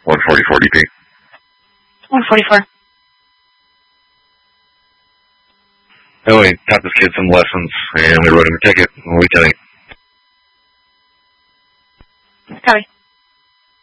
144 DP. 144. Oh, we taught this kid some lessons, and we wrote him a ticket. What do we tell you? Copy.